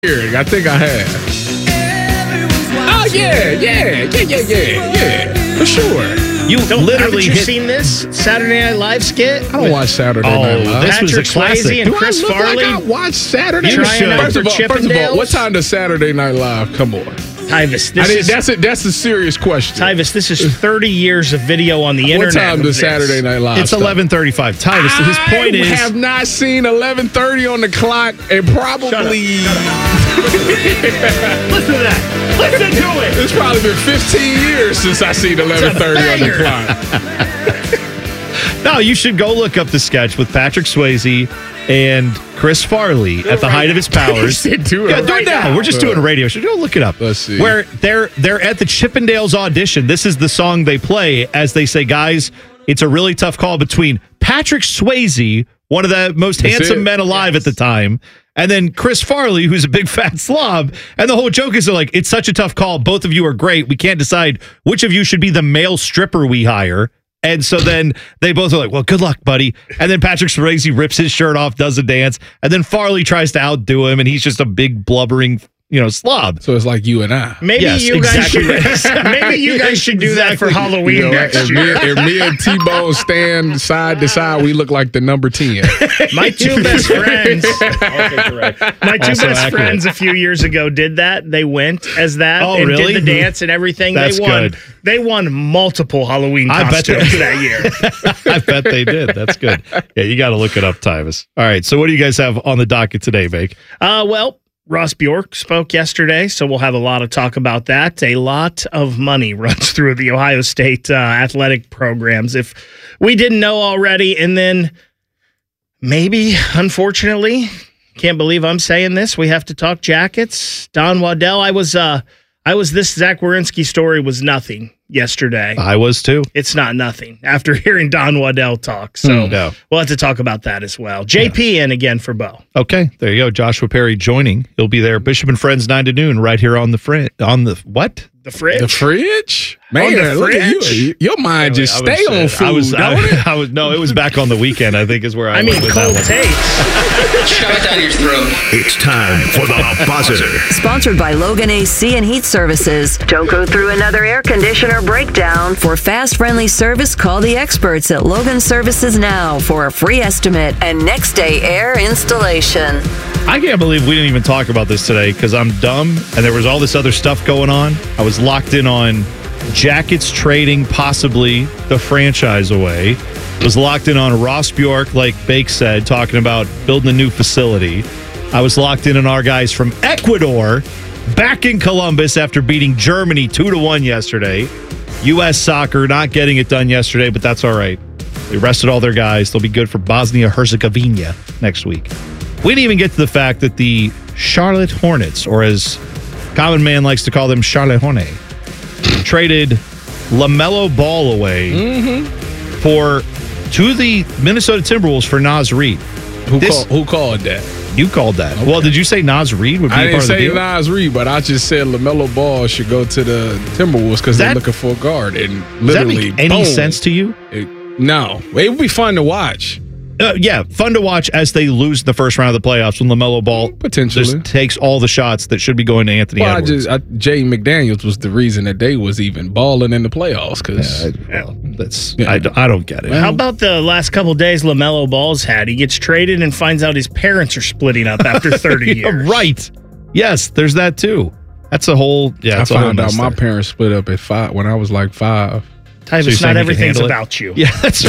I think I have. Oh, yeah. For sure. You literally haven't you seen this Saturday Night Live skit? I don't watch Saturday Night Live. This was a classic. Swayze and Chris Farley. I watch Saturday You Night should. Live. First of all, what time does Saturday Night Live come on? Tyvis, that's a serious question. Tyvis, this is 30 years of video on the internet. What time does Saturday Night Live It's 11:35. Tyvis, his point is... I have not seen 11:30 on the clock and probably... Listen to that. Listen to it. It's probably been 15 years since I seen 11:30 on the clock. No, you should go look up the sketch with Patrick Swayze and Chris Farley at the height of his powers. Do it now. We're just doing a radio show. Go look it up. Let's see. Where they're at the Chippendales audition. This is the song they play as they say, guys, it's a really tough call between Patrick Swayze, one of the most handsome men alive at the time, and then Chris Farley, who's a big fat slob. And the whole joke is like, it's such a tough call. Both of you are great. We can't decide which of you should be the male stripper we hire. And so then they both are like, well, good luck, buddy. And then Patrick Swayze rips his shirt off, does a dance. And then Farley tries to outdo him, and he's just a big blubbering, slob. So it's like you and I. Maybe you guys should do that for Halloween next year. If me and T-Bone stand side to side, we look like the number 10. My two best friends. My two best friends a few years ago did that. They went as that and really? did the dance and everything. That's good. They won multiple Halloween costumes that year. I bet they did. That's good. Yeah, you got to look it up, Tyvis. All right, so what do you guys have on the docket today, Bake? Well, Ross Bjork spoke yesterday, so we'll have a lot of talk about that. A lot of money runs through the Ohio State athletic programs, if we didn't know already. And then maybe, unfortunately, can't believe I'm saying this, we have to talk Jackets. Don Waddell, this Zach Werenski story was nothing yesterday. I was too. It's not nothing after hearing Don Waddell talk. So we'll have to talk about that as well. JP in again for Bo. Okay, there you go. Joshua Perry joining. He'll be there. Bishop and Friends 9 to noon right here on the what? The fridge. The fridge? Man, look at you. Your mind just stay on food, don't it? No, it was back on the weekend, I think is where I went with cold that takes. Shove it down your throat. It's time for the buzzer. Sponsored by Logan AC and Heat Services. Don't go through another air conditioner breakdown. For fast, friendly service, call the experts at Logan Services now for a free estimate and next day air installation. I can't believe we didn't even talk about this today because I'm dumb and there was all this other stuff going on. I was locked in on Jackets trading possibly the franchise away. Was locked in on Ross Bjork, like Bake said, talking about building a new facility. I was locked in on our guys from Ecuador back in Columbus after beating Germany 2-1 yesterday. U.S. soccer not getting it done yesterday, but that's all right. They rested all their guys. They'll be good for Bosnia-Herzegovina next week. We didn't even get to the fact that the Charlotte Hornets, or as Common Man likes to call them, Charlotte Hornet, traded LaMelo Ball away to the Minnesota Timberwolves for Naz Reid. Who called that? You called that. Okay. Well, did you say Naz Reid would be a part of the deal? I didn't say Naz Reid, but I just said LaMelo Ball should go to the Timberwolves because they're looking for a guard. And literally, does that make any sense to you? No. It would be fun to watch. Yeah, fun to watch as they lose the first round of the playoffs when LaMelo Ball potentially just takes all the shots that should be going to Anthony Edwards. Jay McDaniels was the reason that they was even balling in the playoffs. I don't get it. How about the last couple of days LaMelo Ball's had? He gets traded and finds out his parents are splitting up after 30 years. Right. Yes, there's that too. That's a whole. Yeah, I found out my parents split up at 5 when I was like 5. Tyvis, so not everything's about you. Yeah, that's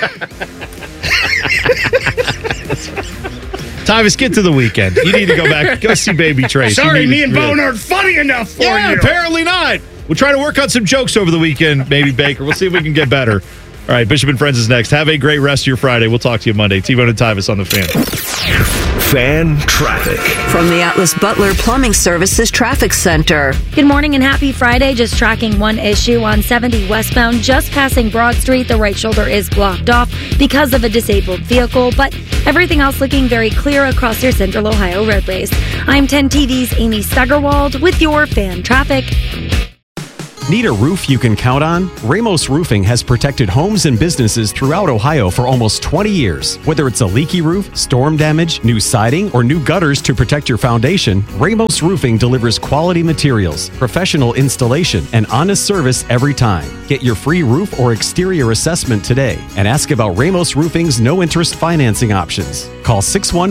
Tyvis, get to the weekend. You need to go back. Go see Baby Trace. Sorry, me and Bone aren't funny enough for you. Yeah, apparently not. We'll try to work on some jokes over the weekend, maybe, Baker. We'll see if we can get better. All right, Bishop and Friends is next. Have a great rest of your Friday. We'll talk to you Monday. T-Bone and Tyvis on the Fan. Fan traffic. From the Atlas Butler Plumbing Services Traffic Center. Good morning and happy Friday. Just tracking one issue on 70 westbound, just passing Broad Street. The right shoulder is blocked off because of a disabled vehicle, but everything else looking very clear across your Central Ohio roadways. I'm 10 TV's Amy Steigerwald with your Fan traffic. Need a roof you can count on? Ramos Roofing has protected homes and businesses throughout Ohio for almost 20 years. Whether it's a leaky roof, storm damage, new siding, or new gutters to protect your foundation, Ramos Roofing delivers quality materials, professional installation, and honest service every time. Get your free roof or exterior assessment today and ask about Ramos Roofing's no-interest financing options. Call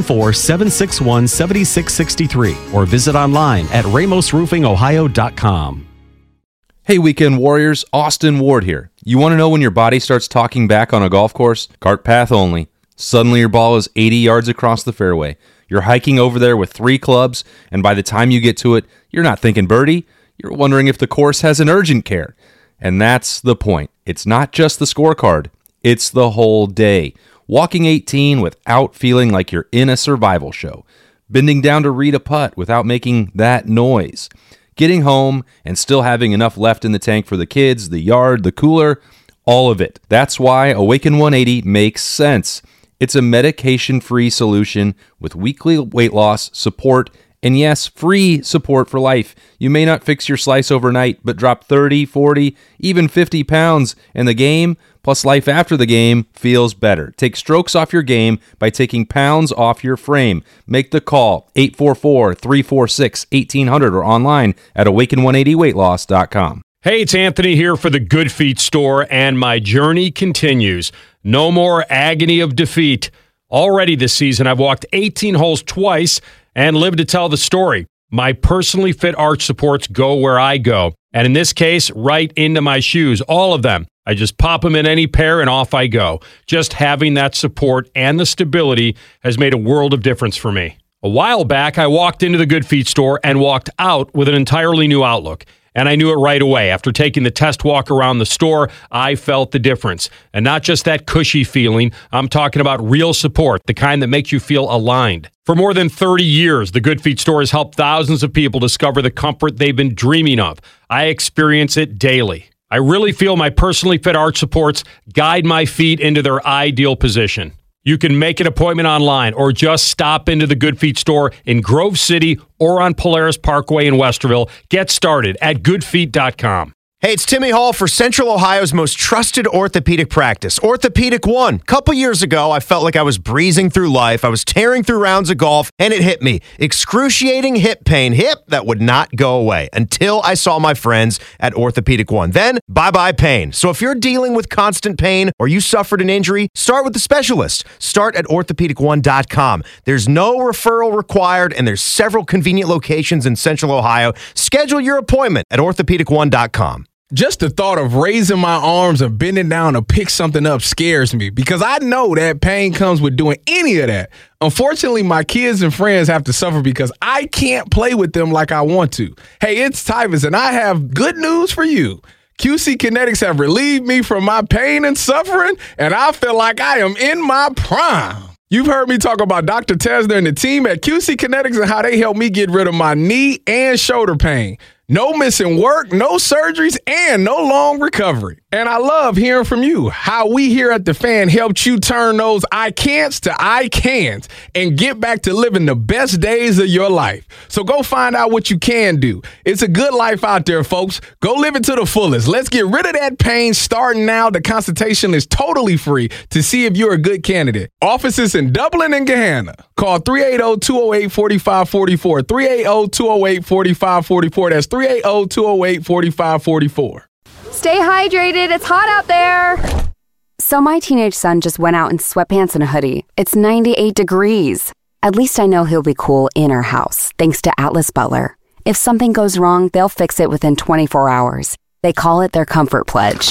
614-761-7663 or visit online at ramosroofingohio.com. Hey, Weekend Warriors, Austin Ward here. You want to know when your body starts talking back on a golf course? Cart path only. Suddenly your ball is 80 yards across the fairway. You're hiking over there with 3 clubs, and by the time you get to it, you're not thinking birdie. You're wondering if the course has an urgent care. And that's the point. It's not just the scorecard. It's the whole day. Walking 18 without feeling like you're in a survival show. Bending down to read a putt without making that noise. Getting home and still having enough left in the tank for the kids, the yard, the cooler, all of it. That's why Awaken 180 makes sense. It's a medication-free solution with weekly weight loss, support, and yes, free support for life. You may not fix your slice overnight, but drop 30, 40, even 50 pounds, and the game, plus life after the game, feels better. Take strokes off your game by taking pounds off your frame. Make the call, 844-346-1800, or online at awaken180weightloss.com. Hey, it's Anthony here for the Good Feet store, and my journey continues. No more agony of defeat. Already this season, I've walked 18 holes twice and lived to tell the story. My personally fit arch supports go where I go, and in this case, right into my shoes, all of them. I just pop them in any pair and off I go. Just having that support and the stability has made a world of difference for me. A while back, I walked into the Good Feet store and walked out with an entirely new outlook. And I knew it right away. After taking the test walk around the store, I felt the difference. And not just that cushy feeling, I'm talking about real support, the kind that makes you feel aligned. For more than 30 years, the Good Feet store has helped thousands of people discover the comfort they've been dreaming of. I experience it daily. I really feel my personally fit arch supports guide my feet into their ideal position. You can make an appointment online or just stop into the Good Feet store in Grove City or on Polaris Parkway in Westerville. Get started at goodfeet.com. Hey, it's Timmy Hall for Central Ohio's most trusted orthopedic practice, Orthopedic One. A couple years ago, I felt like I was breezing through life. I was tearing through rounds of golf, and it hit me. Excruciating hip pain. Hip that would not go away until I saw my friends at Orthopedic One. Then, bye-bye pain. So if you're dealing with constant pain or you suffered an injury, start with the specialist. Start at orthopedic1.com. There's no referral required, and there's several convenient locations in Central Ohio. Schedule your appointment at orthopedic1.com. Just the thought of raising my arms and bending down to pick something up scares me because I know that pain comes with doing any of that. Unfortunately, my kids and friends have to suffer because I can't play with them like I want to. Hey, it's Tyvus, and I have good news for you. QC Kinetics have relieved me from my pain and suffering, and I feel like I am in my prime. You've heard me talk about Dr. Tesner and the team at QC Kinetics and how they helped me get rid of my knee and shoulder pain. No missing work, no surgeries, and no long recovery. And I love hearing from you, how we here at The Fan helped you turn those I can'ts to I cans and get back to living the best days of your life. So go find out what you can do. It's a good life out there, folks. Go live it to the fullest. Let's get rid of that pain starting now. The consultation is totally free to see if you're a good candidate. Offices in Dublin and Gahanna. Call 380-208-4544. 380-208-4544. That's 380-208-4544. Stay hydrated. It's hot out there. So my teenage son just went out in sweatpants and a hoodie. It's 98 degrees. At least I know he'll be cool in our house, thanks to Atlas Butler. If something goes wrong, they'll fix it within 24 hours. They call it their comfort pledge.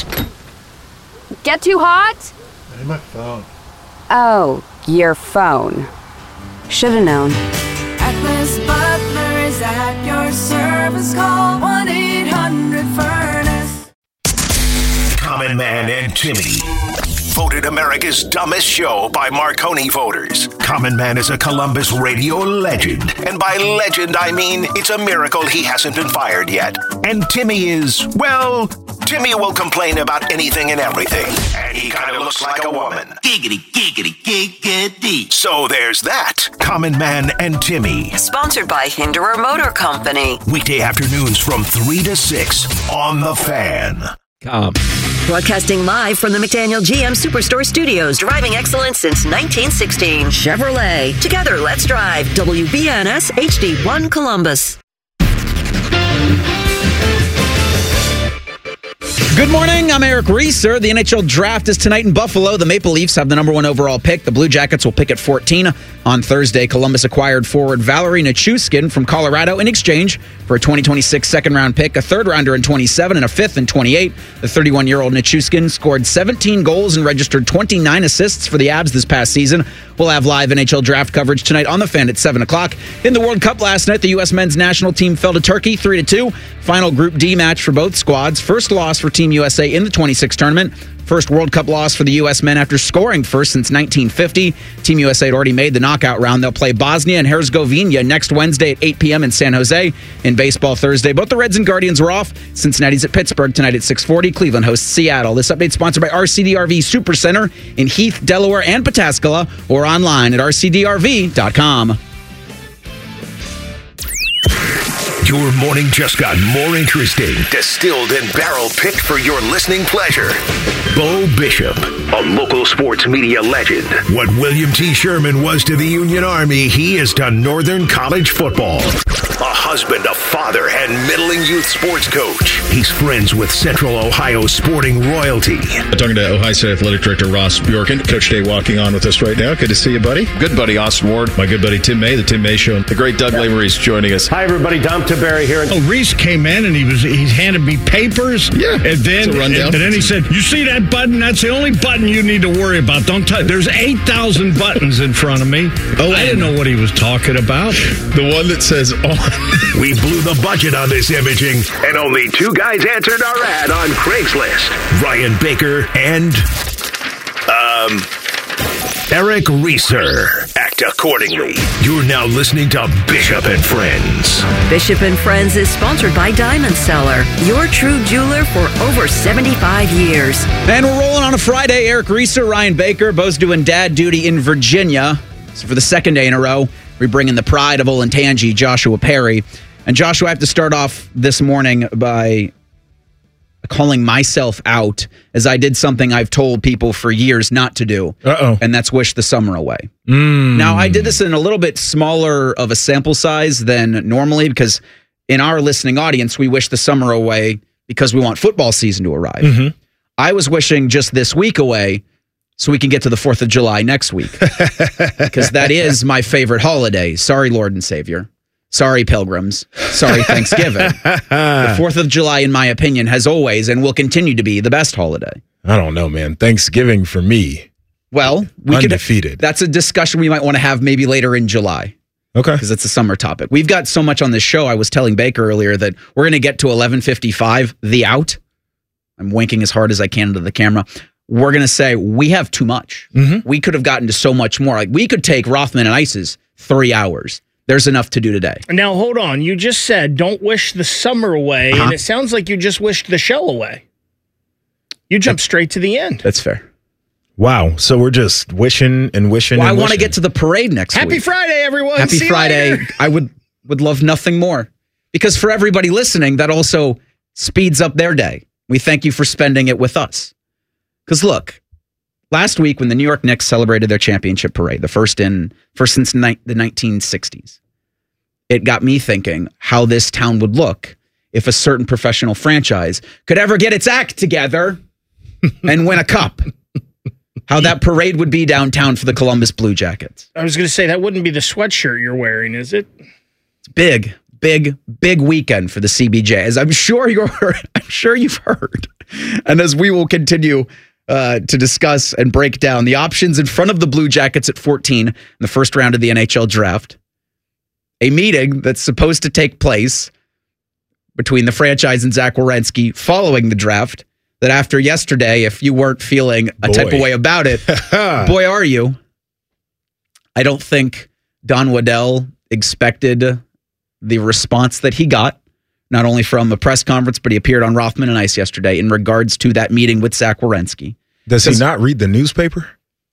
Get too hot? Hey, my phone. Oh, your phone. Should've known. Atlas Butler is at your service. Call 1-800-FURNACE. Common Man and Timmy. Voted America's dumbest show by Marconi voters. Common Man is a Columbus radio legend. And by legend, I mean it's a miracle he hasn't been fired yet. And Timmy is, well, Timmy will complain about anything and everything. And he kind of looks like a woman. Giggity, giggity, giggity. So there's that. Common Man and Timmy. Sponsored by Hinderer Motor Company. Weekday afternoons from 3 to 6 on The Fan. Broadcasting live from the McDaniel GM Superstore Studios, driving excellence since 1916. Chevrolet. Together, let's drive. WBNS HD1 Columbus. Good morning. I'm Eric Reeser. The NHL draft is tonight in Buffalo. The Maple Leafs have the number 1 overall pick. The Blue Jackets will pick at 14. On Thursday, Columbus acquired forward Valerie Nichushkin from Colorado in exchange for a 2026 second-round pick, a third-rounder in 27, and a fifth in 28. The 31-year-old Nichushkin scored 17 goals and registered 29 assists for the Avs this past season. We'll have live NHL draft coverage tonight on The Fan at 7 o'clock. In the World Cup last night, the U.S. men's national team fell to Turkey 3-2. Final Group D match for both squads. First loss for Team USA in the 26 tournament. First World Cup loss for the U.S. men after scoring first since 1950. Team USA had already made the knockout round. They'll play Bosnia and Herzegovina next Wednesday at 8 p.m. in San Jose. In baseball Thursday, both the Reds and Guardians are off. Cincinnati's at Pittsburgh tonight at 6:40. Cleveland hosts Seattle. This update sponsored by RCDRV Supercenter in Heath, Delaware, and Pataskala, or online at rcdrv.com. Your morning just got more interesting. Distilled and barrel picked for your listening pleasure. Bo Bishop, a local sports media legend. What William T. Sherman was to the Union Army, he is to Northern College football. A husband, a father, and middling youth sports coach. He's friends with Central Ohio sporting royalty. Talking to Ohio State Athletic Director Ross Bjorken. Coach Day walking on with us right now. Good to see you, buddy. Good buddy, Austin Ward. My good buddy Tim May, the Tim May Show. The great Doug Lavery's joining us. Hi, everybody. Dom Tiberi here. Oh, Reese came in and he handed me papers. Yeah, and then he said, "You see that button? That's the only button you need to worry about. Don't touch. There's 8,000 buttons in front of me." Oh, I didn't know what he was talking about. The one that says on. We blew the budget on this imaging, and only 2 guys answered our ad on Craigslist. Ryan Baker and Eric Reeser. Act accordingly. You're now listening to Bishop and Friends. Bishop and Friends is sponsored by Diamond Seller, your true jeweler for over 75 years. And we're rolling on a Friday. Eric Reeser, Ryan Baker, both doing dad duty in Virginia. So for the second day in a row, we bring in the pride of Olentangy, Joshua Perry. And Joshua, I have to start off this morning by calling myself out as I did something I've told people for years not to do. And that's wish the summer away. Now, I did this in a little bit smaller of a sample size than normally because in our listening audience, we wish the summer away because we want football season to arrive. I was wishing just this week away so we can get to the 4th of July next week because that is my favorite holiday. Sorry, Lord and Savior. Sorry, Pilgrims. Sorry, Thanksgiving. The 4th of July, in my opinion, has always and will continue to be the best holiday. I don't know, man. Thanksgiving for me. Well, undefeated. That's a discussion we might want to have maybe later in July. Okay. Because it's a summer topic. We've got so much on this show. I was telling Baker earlier that we're going to get to 11:55, the out. I'm winking as hard as I can into the camera. We're going to say we have too much. We could have gotten to so much more. Like we could take Rothman and Ice's 3 hours. There's enough to do today. Now, hold on. You just said don't wish the summer away, and it sounds like you just wished the show away. You jumped straight to the end. That's fair. Wow. So we're just wishing and wishing Well, and I want to wishing. get to the parade next week. Happy Friday, everyone. Happy See you Friday. later. I would love nothing more. Because for everybody listening, that also speeds up their day. We thank you for spending it with us. Because look, last week when the New York Knicks celebrated their championship parade, the first since the 1960s, it got me thinking how this town would look if a certain professional franchise could ever get its act together and win a cup. How that parade would be downtown for the Columbus Blue Jackets. I was going to say, that wouldn't be the sweatshirt you're wearing, is it? It's big weekend for the CBJ, as I'm sure you've heard. And as we will continue to discuss and break down the options in front of the Blue Jackets at 14 in the first round of the NHL draft. A meeting that's supposed to take place between the franchise and Zach Werenski following the draft that after yesterday, if you weren't feeling a type of way about it, boy, are you. I don't think Don Waddell expected the response that he got, not only from the press conference, but he appeared on Rothman and Ice yesterday in regards to that meeting with Zach Werenski. Does he not read the newspaper?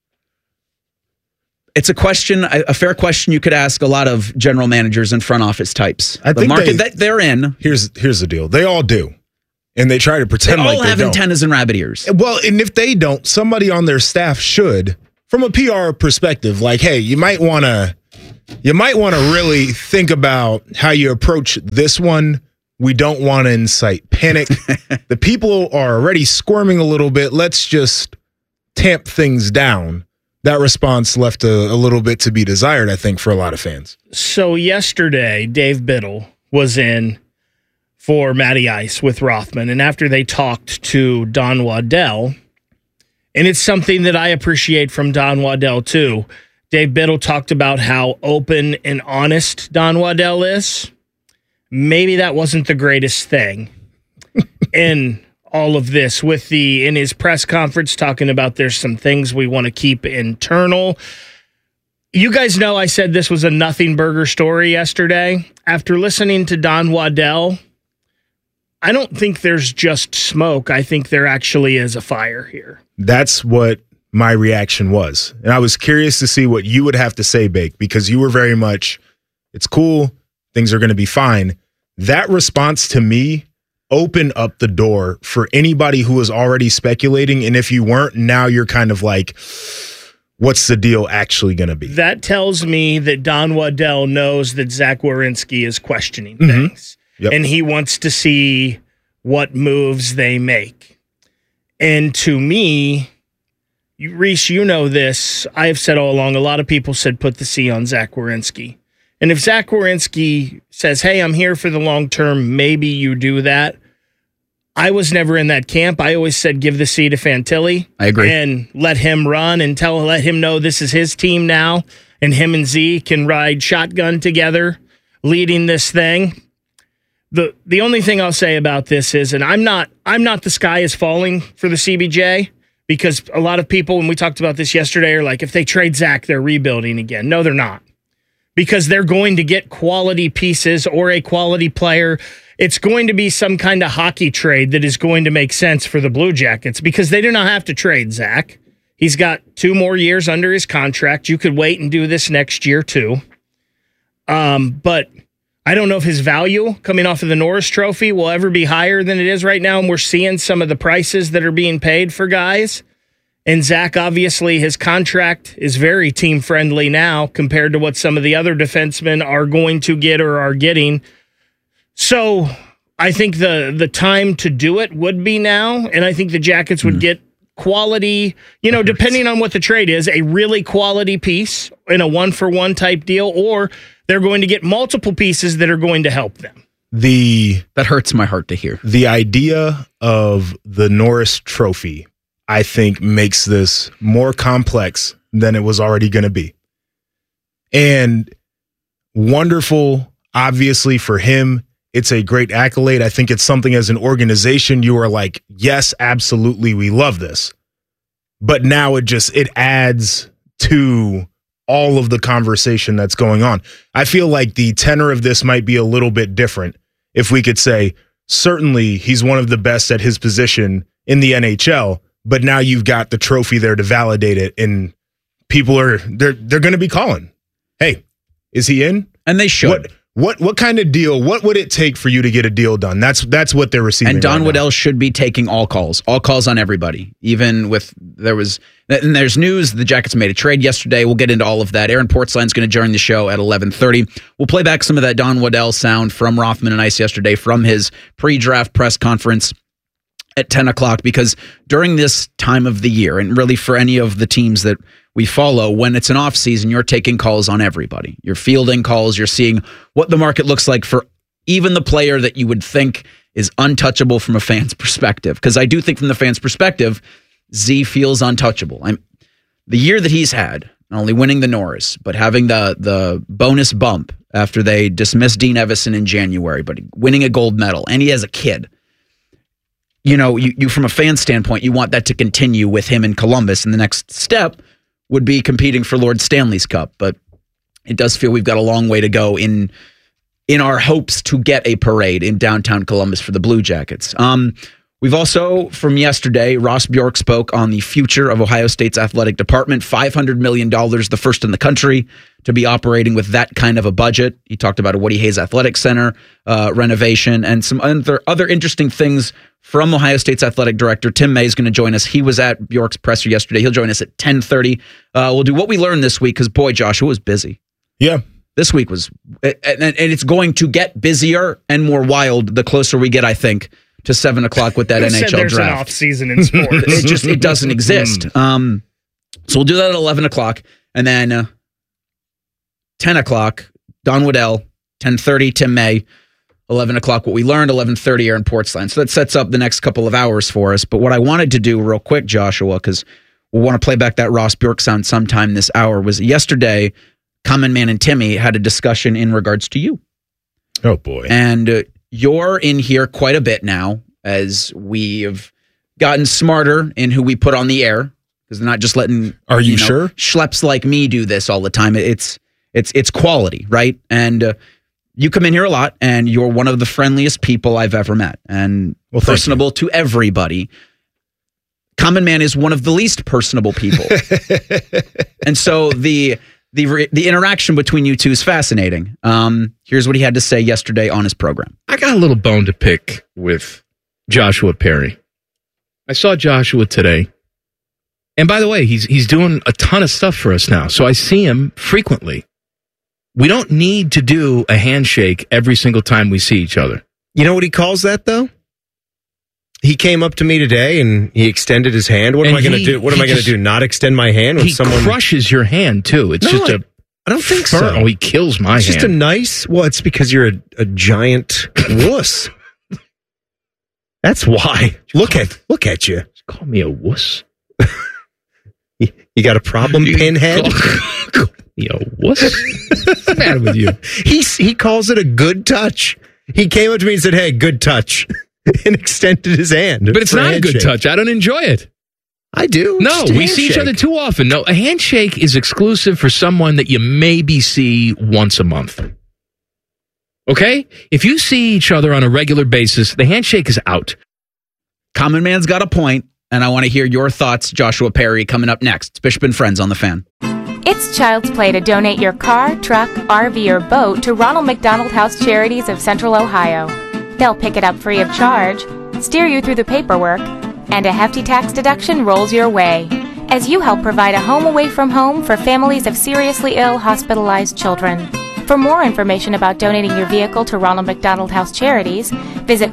It's a question, a fair question you could ask a lot of general managers and front office types. The market that they're in. Here's the deal. They all do. And they try to pretend like they don't. They all have antennas and rabbit ears. Well, and if they don't, somebody on their staff should, from a PR perspective, like, hey, you might want to really think about how you approach this one. We don't want to incite panic. The people are already squirming a little bit. Let's just tamp things down. That response left a little bit to be desired, I think, for a lot of fans. So yesterday, Dave Biddle was in for Matty Ice with Rothman, and after they talked to Don Waddell, and it's something that I appreciate from Don Waddell too, Dave Biddle talked about how open and honest Don Waddell is. Maybe that wasn't the greatest thing in all of this in his press conference talking about there's some things we want to keep internal. You guys know I said this was a nothing burger story yesterday. After listening to Don Waddell, I don't think there's just smoke. I think there actually is a fire here. That's what my reaction was. And I was curious to see what you would have to say, Bake, because you were very much, it's cool, things are going to be fine. That response to me opened up the door for anybody who was already speculating. And if you weren't, now you're kind of like, what's the deal actually going to be? That tells me that Don Waddell knows that Zach Werenski is questioning things. Yep. And he wants to see what moves they make. And to me, Reese, you know this. I have said all along, a lot of people said put the C on Zach Werenski. And if Zach Werenski says, hey, I'm here for the long term, maybe you do that. I was never in that camp. I always said give the C to Fantilli. I agree. And let him run and let him know this is his team now. And him and Z can ride shotgun together, leading this thing. The only thing I'll say about this is, and I'm not the sky is falling for the CBJ, because a lot of people, when we talked about this yesterday, are like, if they trade Zach, they're rebuilding again. No, they're not. Because they're going to get quality pieces or a quality player. It's going to be some kind of hockey trade that is going to make sense for the Blue Jackets, because they do not have to trade Zach. He's got 2 more years under his contract. You could wait and do this next year too. But I don't know if his value coming off of the Norris Trophy will ever be higher than it is right now. And we're seeing some of the prices that are being paid for guys. And Zach, obviously, his contract is very team-friendly now compared to what some of the other defensemen are going to get or are getting. So I think the time to do it would be now. And I think the Jackets would get quality, depending on what the trade is, a really quality piece in a 1-for-1 type deal, or they're going to get multiple pieces that are going to help them. That hurts my heart to hear. The idea of the Norris Trophy, I think, makes this more complex than it was already going to be. And wonderful, obviously, for him. It's a great accolade. I think it's something as an organization you are like, yes, absolutely, we love this. But now it adds to all of the conversation that's going on. I feel like the tenor of this might be a little bit different if we could say, certainly he's one of the best at his position in the NHL, but now you've got the trophy there to validate it, and people they're going to be calling, hey, is he in? And they should. What kind of deal? What would it take for you to get a deal done? That's what they're receiving. And Don right Waddell now should be taking all calls on everybody. Even with there's news the Jackets made a trade yesterday. We'll get into all of that. Aaron Portzline's going to join the show at 11:30. We'll play back some of that Don Waddell sound from Rothman and Ice yesterday from his pre-draft press conference at 10 o'clock, because during this time of the year, and really for any of the teams that we follow, when it's an off season, you're taking calls on everybody. You're fielding calls. You're seeing what the market looks like for even the player that you would think is untouchable from a fan's perspective. Because I do think from the fan's perspective, Z feels untouchable. The year that he's had, not only winning the Norris, but having the bonus bump after they dismissed Dean Evison in January, but winning a gold medal, and he has a kid. you from a fan standpoint, you want that to continue with him in Columbus. And the next step would be competing for Lord Stanley's Cup. But it does feel we've got a long way to go in our hopes to get a parade in downtown Columbus for the Blue Jackets. We've also, from yesterday, Ross Bjork spoke on the future of Ohio State's athletic department. $500 million, the first in the country to be operating with that kind of a budget. He talked about a Woody Hayes Athletic Center renovation and some other interesting things from Ohio State's athletic director. Tim May is going to join us. He was at Bjork's presser yesterday. He'll join us at 10:30. We'll do what we learned this week because, boy, Joshua was busy. Yeah. This week was, and it's going to get busier and more wild the closer we get, I think, to 7 o'clock with that NHL there's draft. An off season in sports. it doesn't exist. So we'll do that at 11 o'clock, and then 10 o'clock, Don Waddell, 10:30, Tim May, 11 o'clock, what we learned, 11:30, Aaron Portzline. So that sets up the next couple of hours for us. But what I wanted to do real quick, Joshua, because we'll want to play back that Ross Bjork sound sometime this hour, was yesterday, Common Man and Timmy had a discussion in regards to you. Oh, boy. And you're in here quite a bit now as we have gotten smarter in who we put on the air because they're not just letting sure schleps like me do this all the time. It's quality, right? And you come in here a lot and you're one of the friendliest people I've ever met and personable to everybody. Common Man is one of the least personable people. And so the interaction between you two is fascinating. Here's what he had to say yesterday on his program. I got a little bone to pick with Joshua Perry. I saw Joshua today. And by the way, he's doing a ton of stuff for us now. So I see him frequently. We don't need to do a handshake every single time we see each other. You know what he calls that, though? He came up to me today and he extended his hand. What am I going to do? What am I going to do? Not extend my hand when someone crushes your hand too? It's just I don't think so. Oh, he kills my hand. It's just a nice. Well, it's because you're a giant wuss. That's why. Look at you. Call me a wuss. You got a problem, Pinhead? Call me a wuss. What's the matter with you? He calls it a good touch. He came up to me and said, "Hey, good touch." And extended his hand. But it's not a good touch. I don't enjoy it. I do. No, we see each other too often. No, a handshake is exclusive for someone that you maybe see once a month. Okay? If you see each other on a regular basis, the handshake is out. Common Man's got a point, and I want to hear your thoughts, Joshua Perry, coming up next. It's Bishop and Friends on the Fan. It's child's play to donate your car, truck, RV, or boat to Ronald McDonald House Charities of Central Ohio. They'll pick it up free of charge, steer you through the paperwork, and a hefty tax deduction rolls your way as you help provide a home away from home for families of seriously ill, hospitalized children. For more information about donating your vehicle to Ronald McDonald House Charities, visit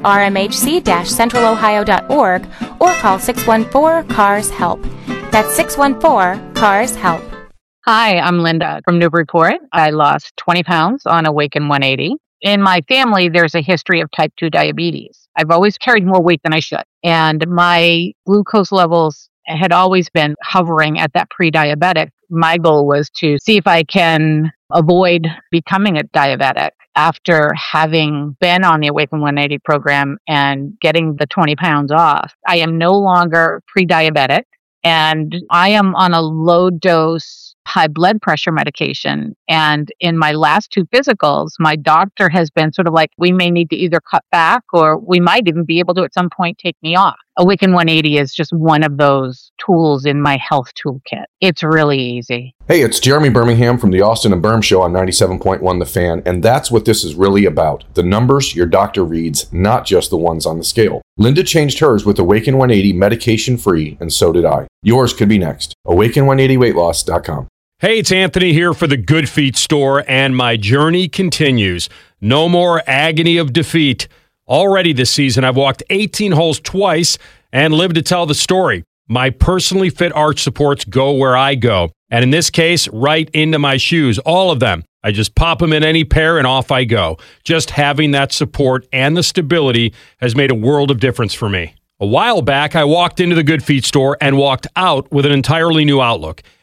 rmhc-centralohio.org or call 614-CARS-HELP. That's 614-CARS-HELP. Hi, I'm Linda from Newburyport. I lost 20 pounds on Awaken 180. In my family, there's a history of type 2 diabetes. I've always carried more weight than I should. And my glucose levels had always been hovering at that pre-diabetic. My goal was to see if I can avoid becoming a diabetic. After having been on the Awaken 180 program and getting the 20 pounds off, I am no longer pre-diabetic. And I am on a low dose high blood pressure medication. And in my last 2 physicals, my doctor has been sort of like, we may need to either cut back or we might even be able to at some point take me off. Awaken 180 is just one of those tools in my health toolkit. It's really easy. Hey, it's Jeremy Birmingham from the Austin and Berm Show on 97.1 The Fan, and that's what this is really about. The numbers your doctor reads, not just the ones on the scale. Linda changed hers with Awaken 180 medication-free, and so did I. Yours could be next. Awaken180weightloss.com. Hey, it's Anthony here for the Good Feet store, and my journey continues. No more agony of defeat. Already this season, I've walked 18 holes twice and lived to tell the story. My personally fit arch supports go where I go. And in this case, right into my shoes, all of them. I just pop them in any pair and off I go. Just having that support and the stability has made a world of difference for me. A while back, I walked into the Good Feet store and walked out with an entirely new outlook.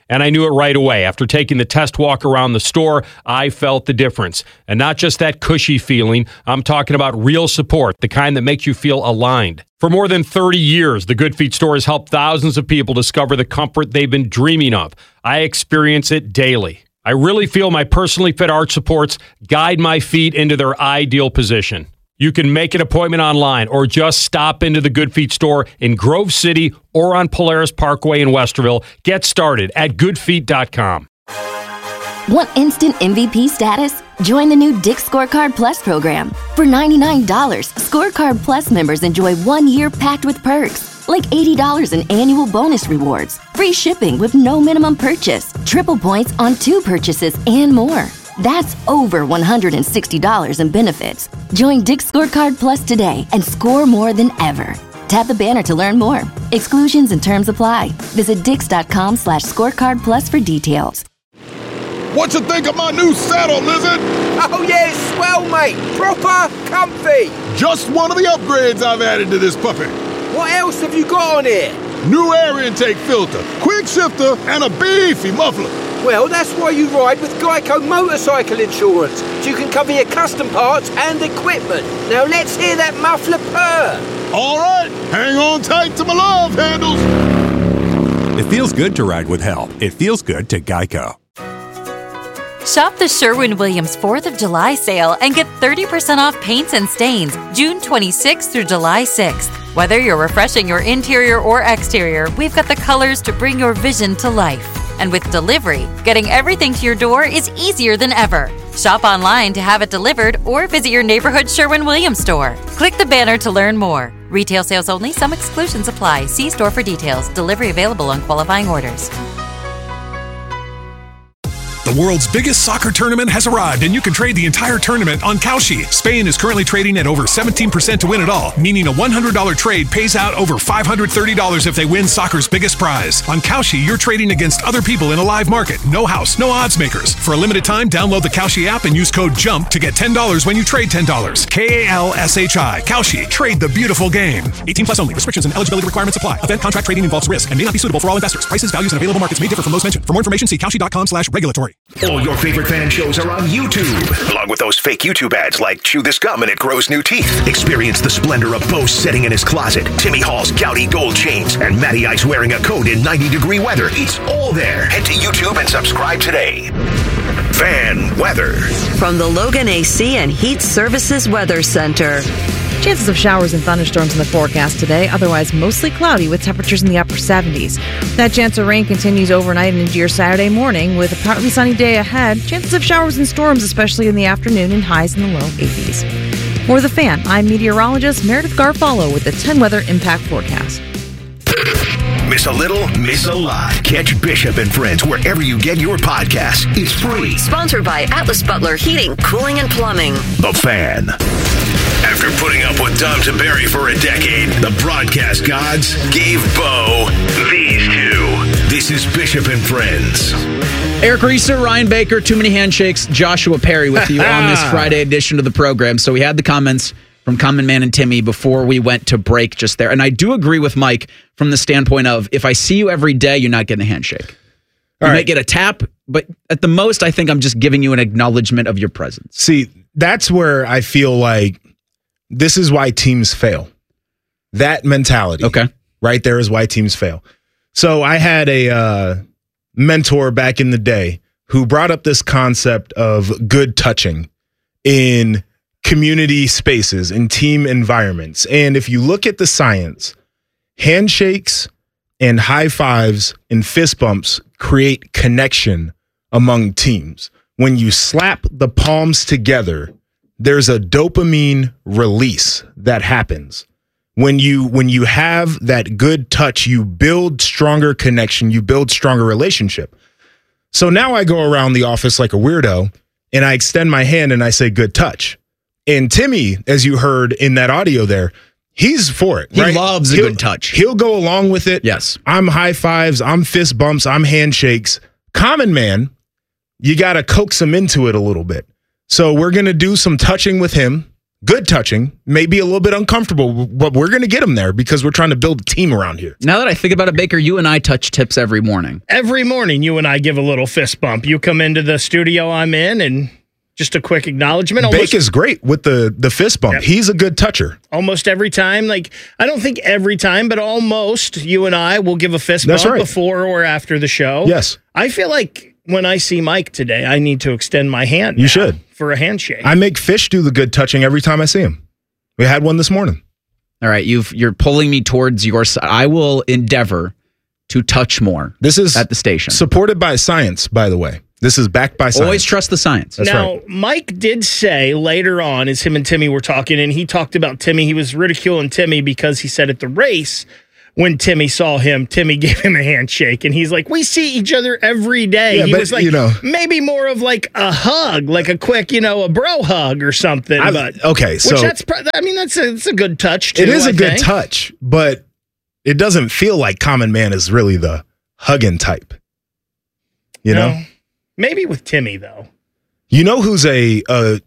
And I knew it right away. After taking the test walk around the store, I felt the difference. And not just that cushy feeling, I'm talking about real support, the kind that makes you feel aligned. For more than 30 years, the Good Feet store has helped thousands of people discover the comfort they've been dreaming of. I experience it daily. I really feel my personally fit arch supports guide my feet into their ideal position. You can make an appointment online or just stop into the Good Feet store in Grove City or on Polaris Parkway in Westerville. Get started at goodfeet.com. Want instant MVP status? Join the new Dick's Scorecard Plus program. For $99, Scorecard Plus members enjoy 1 year packed with perks, like $80 in annual bonus rewards, free shipping with no minimum purchase, triple points on 2 purchases, and more. That's over $160 in benefits. Join Dick's Scorecard Plus today and score more than ever. Tap the banner to learn more. Exclusions and terms apply. Visit dix.com/scorecard plus for details. What you think of my new saddle, Lizard? Oh yeah, it's swell, mate. Proper comfy. Just one of the upgrades I've added to this puppy. What else have you got on here? New air intake filter, quick shifter, and a beefy muffler. Well, that's why you ride with Geico Motorcycle Insurance, so you can cover your custom parts and equipment. Now let's hear that muffler purr. All right, hang on tight to my love handles. It feels good to ride with help. It feels good to Geico. Shop the Sherwin-Williams 4th of July sale and get 30% off paints and stains June 26th through July 6th. Whether you're refreshing your interior or exterior, we've got the colors to bring your vision to life. And with delivery, getting everything to your door is easier than ever. Shop online to have it delivered or visit your neighborhood Sherwin-Williams store. Click the banner to learn more. Retail sales only. Some exclusions apply. See store for details. Delivery available on qualifying orders. The world's biggest soccer tournament has arrived, and you can trade the entire tournament on Kalshi. Spain is currently trading at over 17% to win it all, meaning a $100 trade pays out over $530 if they win soccer's biggest prize. On Kalshi, you're trading against other people in a live market. No house, no odds makers. For a limited time, download the Kalshi app and use code JUMP to get $10 when you trade $10. Kalshi. Kalshi. Trade the beautiful game. 18 plus only. Restrictions and eligibility requirements apply. Event contract trading involves risk and may not be suitable for all investors. Prices, values, and available markets may differ from those mentioned. For more information, see kalshi.com/regulatory. All your favorite fan shows are on YouTube, along with those fake YouTube ads like Chew This Gum and It Grows New Teeth. Experience the splendor of Bo sitting in his closet, Timmy Hall's gouty gold chains, and Matty Ice wearing a coat in 90-degree weather. It's all there. Head to YouTube and subscribe today. Fan weather. From the Logan AC and Heat Services Weather Center. Chances of showers and thunderstorms in the forecast today, otherwise mostly cloudy with temperatures in the upper 70s. That chance of rain continues overnight and into your Saturday morning with a partly sunny day ahead. Chances of showers and storms, especially in the afternoon, and highs in the low 80s. For The Fan, I'm meteorologist Meredith Garfalo with the 10 Weather Impact Forecast. Miss a little, miss a lot. Catch Bishop and Friends wherever you get your podcasts. It's free. Sponsored by Atlas Butler Heating, Cooling, and Plumbing. The Fan. After putting up with Dom Tiberi for a decade, the broadcast gods gave Bo these two. This is Bishop and Friends. Eric Reeser, Ryan Baker, Too Many Handshakes, Joshua Perry with you on this Friday edition of the program. So we had the comments from Common Man and Timmy before we went to break just there. And I do agree with Mike from the standpoint of if I see you every day, you're not getting a handshake. You might get a tap, but at the most, I think I'm just giving you an acknowledgement of your presence. See, that's where I feel like this is why teams fail. That mentality. Okay. Right there is why teams fail. So I had a mentor back in the day who brought up this concept of good touching in community spaces, in team environments. And if you look at the science, handshakes and high fives and fist bumps create connection among teams. When you slap the palms together, there's a dopamine release that happens. When you have that good touch, you build stronger connection, you build stronger relationship. So now I go around the office like a weirdo and I extend my hand and I say good touch. And Timmy, as you heard in that audio there, he's for it. He loves a good touch. He'll go along with it. Yes. I'm high fives, I'm fist bumps, I'm handshakes. Common Man, you got to coax him into it a little bit. So we're going to do some touching with him. good touching, may be a little bit uncomfortable, but we're going to get them there because we're trying to build a team around here. Now that I think about it, Baker, you and I touch tips every morning. Every morning, you and I give a little fist bump. You come into the studio I'm in, and just a quick acknowledgement. Bake is great with the fist bump. Yep. He's a good toucher. Almost every time. Like, I don't think every time, but almost you and I will give a fist bump before or after the show. Yes. I feel like when I see Mike today, I need to extend my hand. You should. For a handshake. I make Fish do the good touching every time I see him. We had one this morning. All right, you're pulling me towards your side. I will endeavor to touch more. This is at the station. Supported by science, by the way. This is backed by science. Always trust the science. That's now, right. Mike did say later on, as him and Timmy were talking, and he talked about Timmy. He was ridiculing Timmy because he said at the race, when Timmy saw him, Timmy gave him a handshake, and he's like, we see each other every day. Yeah, he but, was like, maybe more of like a hug, like a quick, a bro hug or something. Okay, so that's a good touch too. It is a good touch, but it doesn't feel like Common Man is really the hugging type. You know? Maybe with Timmy, though. You know who's a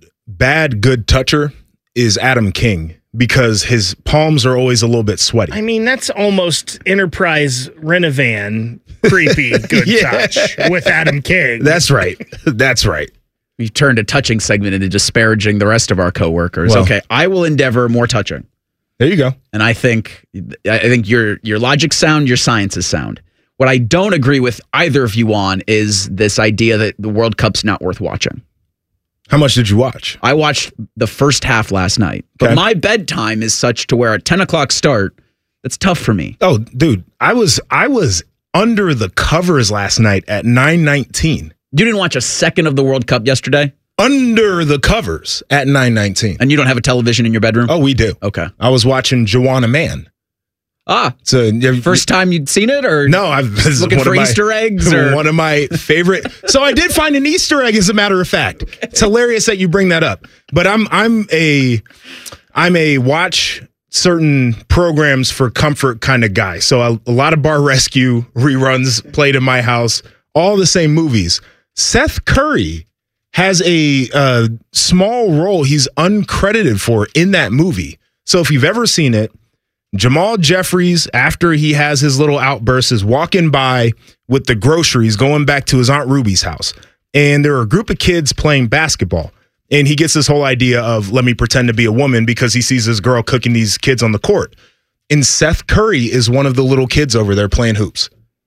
bad good toucher is Adam King, because his palms are always a little bit sweaty. I mean, that's almost Enterprise Renovan creepy good touch with Adam King. That's right. That's right. We turned a touching segment into disparaging the rest of our coworkers. Well, okay, I will endeavor more touching. There you go. And I think your logic's sound, your science is sound. What I don't agree with either of you on is this idea that the World Cup's not worth watching. How much did you watch? I watched the first half last night, but my bedtime is such to where a 10 o'clock start, that's tough for me. Oh, dude, I was under the covers last night at 9:19. You didn't watch a second of the World Cup yesterday? Under the covers at 9:19. And you don't have a television in your bedroom? Oh, we do. Okay. I was watching Joanna Man. So first time you'd seen it, or no? I was looking for Easter eggs. Or? One of my favorite. So I did find an Easter egg, as a matter of fact. Okay. It's hilarious that you bring that up. But I'm a watch certain programs for comfort kind of guy. So a lot of Bar Rescue reruns played in my house. All the same movies. Seth Curry has a small role he's uncredited for in that movie. So if you've ever seen it, Jamal Jeffries, after he has his little outburst, is walking by with the groceries going back to his Aunt Ruby's house. And there are a group of kids playing basketball. And he gets this whole idea of, let me pretend to be a woman, because he sees this girl cooking these kids on the court. And Seth Curry is one of the little kids over there playing hoops.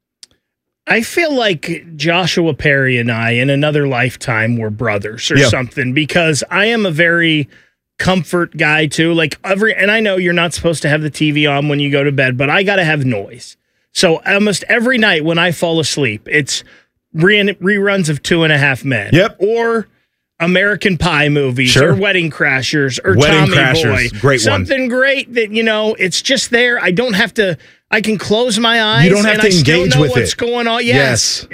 I feel like Joshua Perry and I, in another lifetime, were brothers or something, because I am a very comfort guy too. And I know you're not supposed to have the TV on when you go to bed, but I got to have noise. So almost every night when I fall asleep, it's reruns of 2.5 Men. Yep. Or American Pie movies, or Wedding Crashers, or Wedding Tommy Crashers. Boy. Great Something one. Great that, it's just there. I don't have to, I can close my eyes. You don't have to engage with what's going on. Yes.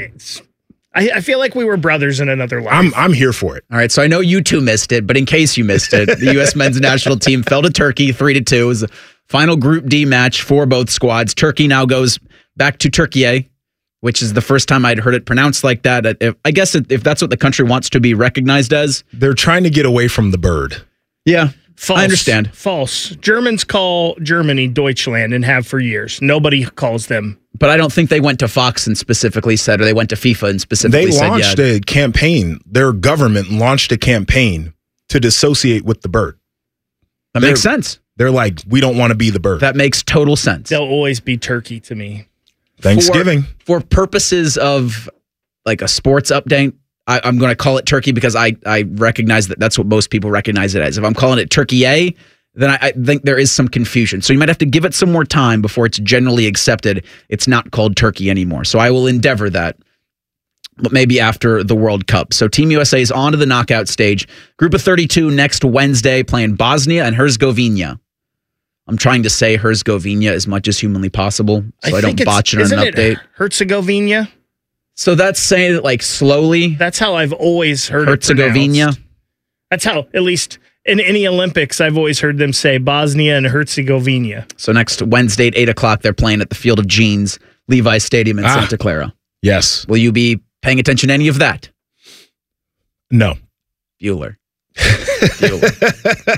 I feel like we were brothers in another life. I'm here for it. All right, so I know you two missed it, but in case you missed it, the U.S. men's national team fell to Turkey 3-2. It was the final Group D match for both squads. Turkey now goes back to Turkey, which is the first time I'd heard it pronounced like that. I guess if that's what the country wants to be recognized as. They're trying to get away from the bird. Yeah. False. I understand. False. Germans call Germany Deutschland and have for years. Nobody calls them. But I don't think they went to Fox and specifically said, or they went to FIFA and specifically said, they launched a campaign. Their government launched a campaign to dissociate with the bird. That makes sense. They're like, we don't want to be the bird. That makes total sense. They'll always be Turkey to me. Thanksgiving. For purposes of like a sports update, I'm going to call it Turkey because I recognize that that's what most people recognize it as. If I'm calling it Turkey A, then I think there is some confusion. So you might have to give it some more time before it's generally accepted. It's not called Turkey anymore. So I will endeavor that, but maybe after the World Cup. So Team USA is on to the knockout stage. Group of 32 next Wednesday, playing Bosnia and Herzegovina. I'm trying to say Herzegovina as much as humanly possible so I don't botch it on an update. Herzegovina? So that's saying it like slowly. That's how I've always heard Herzegovina. it pronounced. That's how, at least in any Olympics, I've always heard them say Bosnia and Herzegovina. So next Wednesday at 8 o'clock, they're playing at the Field of Jeans, Levi Stadium in Santa Clara. Yes. Will you be paying attention to any of that? No. Bueller.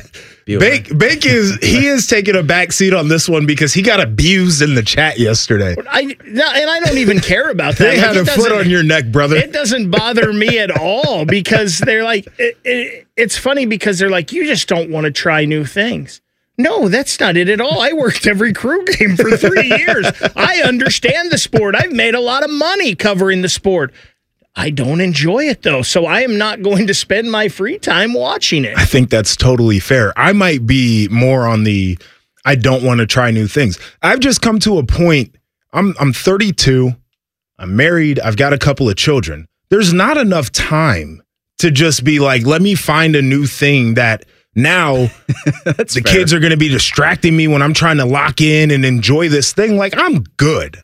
Bake is taking a back seat on this one because he got abused in the chat yesterday. I don't even care about that. They had a foot on your neck, brother. It doesn't bother me at all because they're like, it's funny because they're like, you just don't want to try new things. No, that's not it at all. I worked every crew game for 3 years. I understand the sport. I've made a lot of money covering the sport. I don't enjoy it, though, so I am not going to spend my free time watching it. I think that's totally fair. I might be more on the I don't want to try new things. I've just come to a point. I'm 32. I'm married. I've got a couple of children. There's not enough time to just be like, let me find a new thing that now the kids are going to be distracting me when I'm trying to lock in and enjoy this thing. Like, I'm good.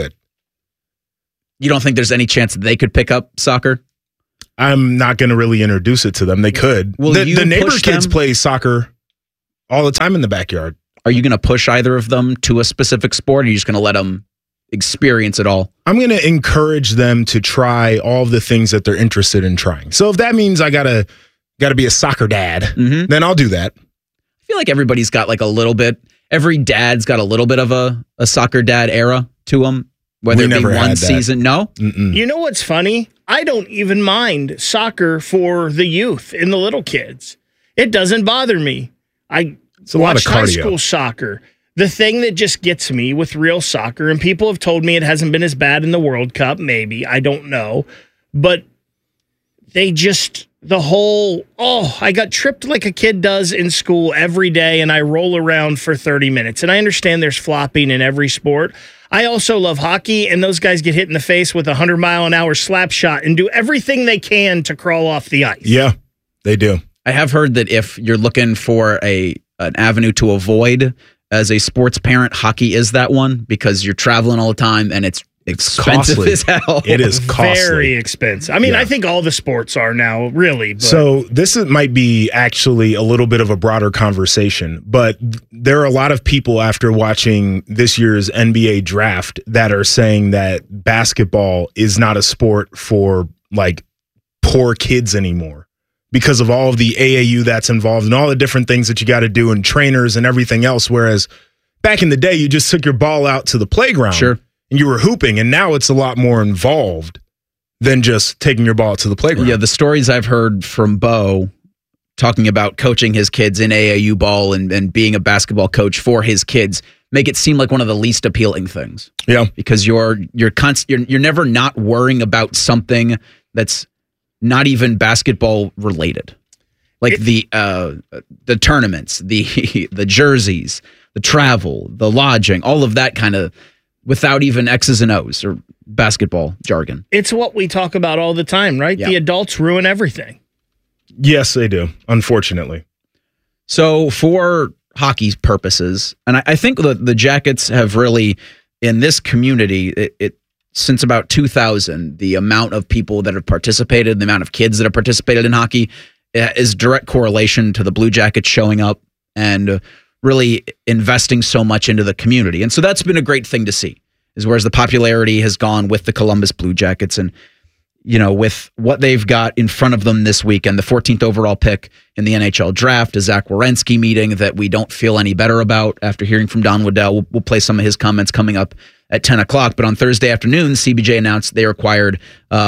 You don't think there's any chance that they could pick up soccer? I'm not going to really introduce it to them. They could. The neighbor kids play soccer all the time in the backyard. Are you going to push either of them to a specific sport, or are you just going to let them experience it all? I'm going to encourage them to try all of the things that they're interested in trying. So if that means I got to be a soccer dad, then I'll do that. I feel like everybody's got like a little bit. Every dad's got a little bit of a soccer dad era to them. Whether it be one season, no? You know what's funny? I don't even mind soccer for the youth and the little kids. It doesn't bother me. It's a lot of cardio. High school soccer. The thing that just gets me with real soccer, and people have told me it hasn't been as bad in the World Cup, maybe, I don't know, but they just, I got tripped like a kid does in school every day, and I roll around for 30 minutes. And I understand there's flopping in every sport. I also love hockey, and those guys get hit in the face with a 100-mile-an-hour slap shot and do everything they can to crawl off the ice. Yeah, they do. I have heard that if you're looking for an avenue to avoid as a sports parent, hockey is that one because you're traveling all the time and it's expensive costly as hell. It is costly. Very expensive. I mean, I think all the sports are now, really. But. So might be actually a little bit of a broader conversation, but there are a lot of people after watching this year's NBA draft that are saying that basketball is not a sport for like poor kids anymore because of all of the AAU that's involved and all the different things that you got to do and trainers and everything else. Whereas back in the day, you just took your ball out to the playground. Sure. And you were hooping, and now it's a lot more involved than just taking your ball to the playground. Yeah, the stories I've heard from Bo talking about coaching his kids in AAU ball and being a basketball coach for his kids make it seem like one of the least appealing things. Yeah, because you're never not worrying about something that's not even basketball related, like the tournaments, the jerseys, the travel, the lodging, all of that kind of. Without even X's and O's or basketball jargon. It's what we talk about all the time, right? Yeah. The adults ruin everything. Yes, they do, unfortunately. So for hockey purposes, and I think the Jackets have really, in this community, it since about 2000, the amount of people that have participated, the amount of kids that have participated in hockey is direct correlation to the Blue Jackets showing up and really investing so much into the community. And so that's been a great thing to see, is whereas the popularity has gone with the Columbus Blue Jackets and, you know, with what they've got in front of them this weekend, the 14th overall pick in the NHL draft, a Zach Werenski meeting that we don't feel any better about after hearing from Don Waddell. We'll play some of his comments coming up at 10 o'clock. But on Thursday afternoon, CBJ announced they acquired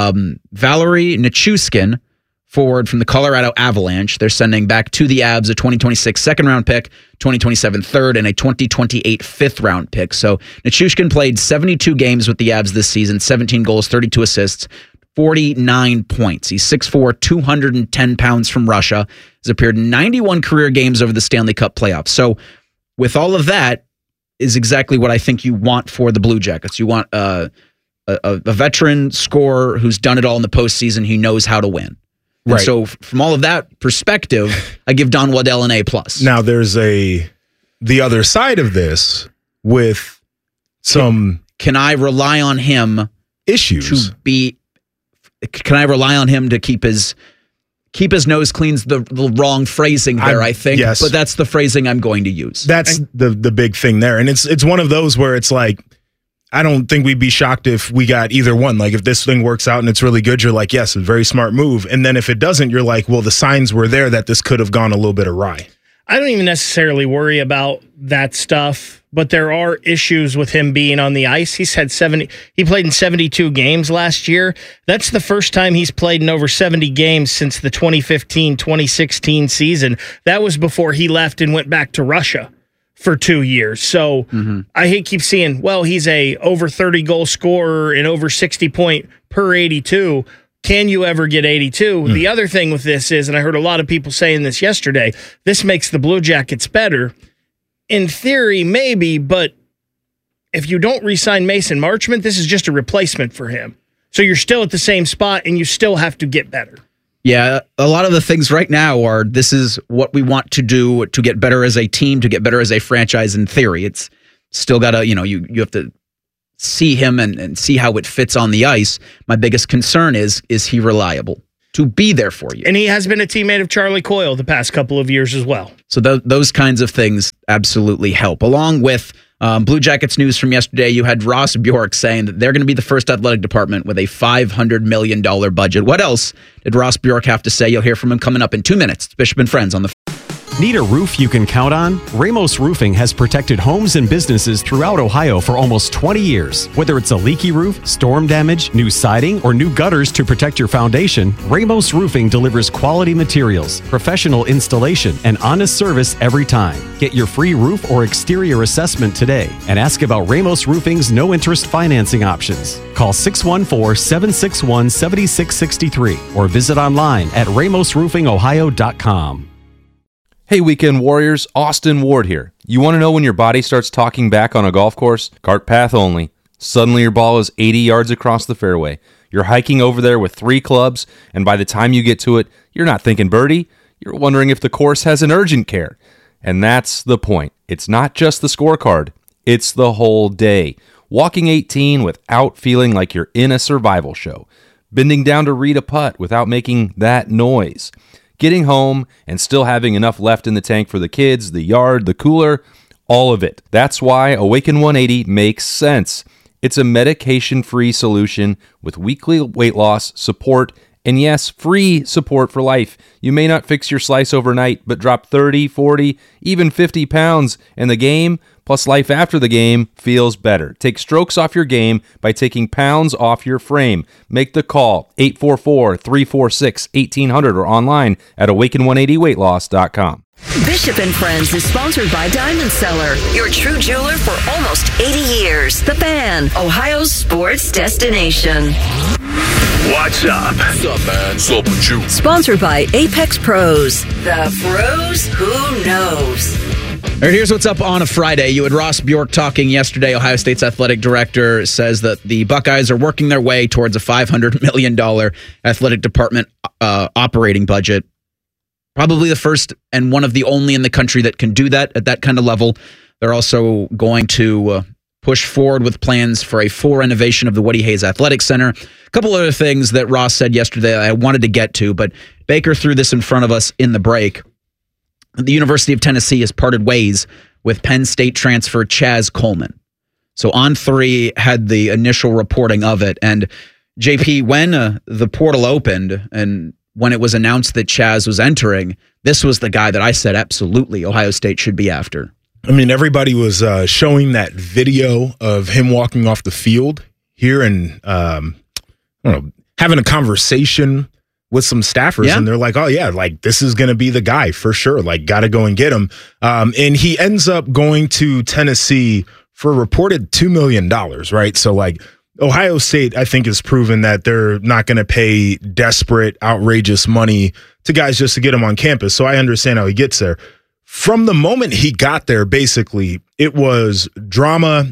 Valerie Nichushkin, forward from the Colorado Avalanche. They're sending back to the Avs a 2026 second-round pick, 2027 third, and a 2028 fifth-round pick. So Nichushkin played 72 games with the Avs this season, 17 goals, 32 assists, 49 points. He's 6'4", 210 pounds from Russia. Has appeared in 91 career games over the Stanley Cup playoffs. So with all of that is exactly what I think you want for the Blue Jackets. You want a veteran scorer who's done it all in the postseason. He knows how to win. And right. So from all of that perspective, I give Don Waddell an A+. Now there's the other side of this with some. Can I rely on him issues? Can I rely on him to keep his nose clean's the wrong phrasing there, I think. Yes. But that's the phrasing I'm going to use. That's the big thing there. And it's one of those where it's like, I don't think we'd be shocked if we got either one. Like if this thing works out and it's really good, you're like, yes, a very smart move. And then if it doesn't, you're like, well, the signs were there that this could have gone a little bit awry. I don't even necessarily worry about that stuff, but there are issues with him being on the ice. He played in 72 games last year. That's the first time he's played in over 70 games since the 2015-2016 season. That was before he left and went back to Russia for 2 years. So I keep seeing, well, he's a over 30 goal scorer and over 60 point per 82. Can you ever get 82? The other thing with this is, and I heard a lot of people saying this yesterday, this makes the Blue Jackets better. In theory, maybe, but if you don't re-sign Mason Marchment, this is just a replacement for him. So you're still at the same spot, and you still have to get better. Yeah, a lot of the things right now are, this is what we want to do to get better as a team, to get better as a franchise in theory. It's still got to, you have to see him and see how it fits on the ice. My biggest concern is he reliable to be there for you? And he has been a teammate of Charlie Coyle the past couple of years as well. So those kinds of things absolutely help. Along with Blue Jackets news from yesterday, you had Ross Bjork saying that they're going to be the first athletic department with a $500 million budget. What else did Ross Bjork have to say? You'll hear from him coming up in 2 minutes. It's Bishop and Friends on the... Need a roof you can count on? Ramos Roofing has protected homes and businesses throughout Ohio for almost 20 years. Whether it's a leaky roof, storm damage, new siding, or new gutters to protect your foundation, Ramos Roofing delivers quality materials, professional installation, and honest service every time. Get your free roof or exterior assessment today and ask about Ramos Roofing's no-interest financing options. Call 614-761-7663 or visit online at ramosroofingohio.com. Hey, Weekend Warriors, Austin Ward here. You want to know when your body starts talking back on a golf course? Cart path only. Suddenly your ball is 80 yards across the fairway. You're hiking over there with 3 clubs, and by the time you get to it, you're not thinking birdie. You're wondering if the course has an urgent care. And that's the point. It's not just the scorecard. It's the whole day. Walking 18 without feeling like you're in a survival show. Bending down to read a putt without making that noise. Getting home and still having enough left in the tank for the kids, the yard, the cooler, all of it. That's why Awaken 180 makes sense. It's a medication-free solution with weekly weight loss, support, and yes, free support for life. You may not fix your slice overnight, but drop 30, 40, even 50 pounds, and the game, plus life after the game, feels better. Take strokes off your game by taking pounds off your frame. Make the call, 844-346-1800, or online at awaken180weightloss.com. Bishop and Friends is sponsored by Diamond Seller, your true jeweler for almost 80 years. The Fan, Ohio's sports destination. What's up? What's up, man? What's up with you? Sponsored by Apex Pros, the pros who knows. All right, here's what's up on a Friday. You had Ross Bjork talking yesterday. Ohio State's athletic director says that the Buckeyes are working their way towards a $500 million athletic department operating budget. Probably the first and one of the only in the country that can do that at that kind of level. They're also going to push forward with plans for a full renovation of the Woody Hayes Athletic Center. A couple other things that Ross said yesterday I wanted to get to, but Baker threw this in front of us in the break. The University of Tennessee has parted ways with Penn State transfer Chaz Coleman. So On3 had the initial reporting of it. And JP, when the portal opened and when it was announced that Chaz was entering, this was the guy that I said absolutely Ohio State should be after. I mean, everybody was showing that video of him walking off the field here and having a conversation with some staffers, and they're like, oh yeah, like this is going to be the guy for sure. Like, got to go and get him. And he ends up going to Tennessee for a reported $2 million, right? So like Ohio State, I think, has proven that they're not going to pay desperate, outrageous money to guys just to get them on campus. So I understand how he gets there. From the moment he got there, basically, it was drama,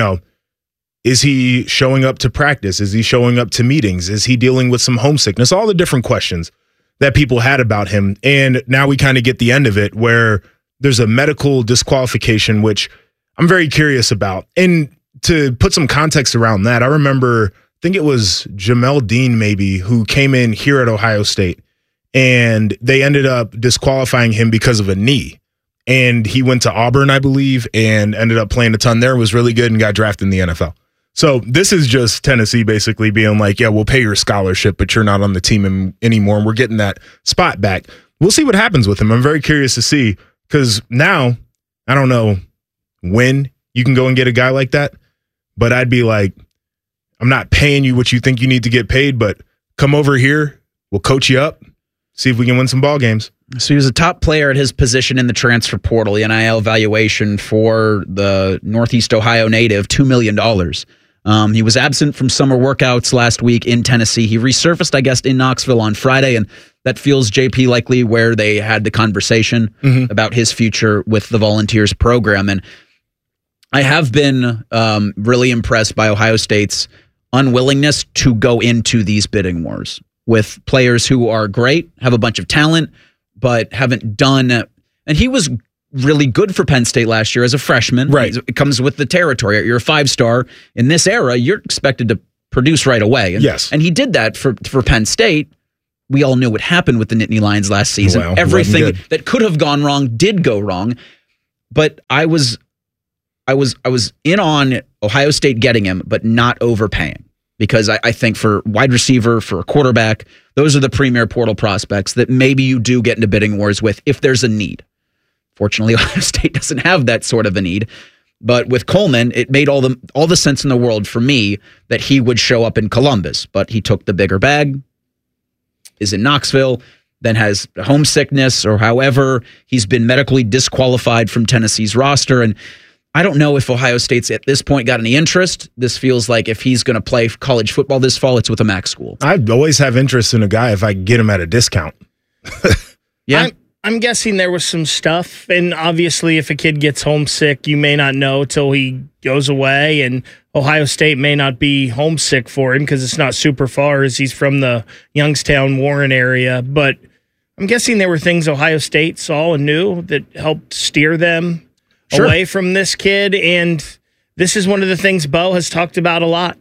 Is he showing up to practice? Is he showing up to meetings? Is he dealing with some homesickness? All the different questions that people had about him. And now we kind of get the end of it where there's a medical disqualification, which I'm very curious about. And to put some context around that, I remember, I think it was Jamel Dean maybe, who came in here at Ohio State, and they ended up disqualifying him because of a knee. And he went to Auburn, I believe, and ended up playing a ton there, was really good, and got drafted in the NFL. So this is just Tennessee basically being like, yeah, we'll pay your scholarship, but you're not on the team anymore, and we're getting that spot back. We'll see what happens with him. I'm very curious to see Because now, I don't know when you can go and get a guy like that, but I'd be like, I'm not paying you what you think you need to get paid, but come over here, we'll coach you up, see if we can win some ball games. So he was a top player at his position in the transfer portal. The NIL valuation for the Northeast Ohio native, $2 million. He was absent from summer workouts last week in Tennessee. He resurfaced, I guess, in Knoxville on Friday, and that feels, JP, likely where they had the conversation about his future with the Volunteers program. And I have been really impressed by Ohio State's unwillingness to go into these bidding wars with players who are great, have a bunch of talent, but haven't done. And he was really good for Penn State last year as a freshman. Right. It comes with the territory. You're a 5-star. In this era, you're expected to produce right away. And, yes. And he did that for Penn State. We all knew what happened with the Nittany Lions last season. Well, everything that could have gone wrong did go wrong. But I was in on Ohio State getting him, but not overpaying. Because I think for wide receiver, for a quarterback, those are the premier portal prospects that maybe you do get into bidding wars with if there's a need. Fortunately, Ohio State doesn't have that sort of a need. But with Coleman, it made all the sense in the world for me that he would show up in Columbus. But he took the bigger bag, is in Knoxville, then has homesickness or however he's been medically disqualified from Tennessee's roster. And I don't know if Ohio State's at this point got any interest. This feels like if he's going to play college football this fall, it's with a MAC school. I'd always have interest in a guy if I get him at a discount. Yeah. I'm guessing there was some stuff, and obviously if a kid gets homesick, you may not know till he goes away, and Ohio State may not be homesick for him because it's not super far as he's from the Youngstown, Warren area. But I'm guessing there were things Ohio State saw and knew that helped steer them away from this kid, and this is one of the things Bo has talked about a lot.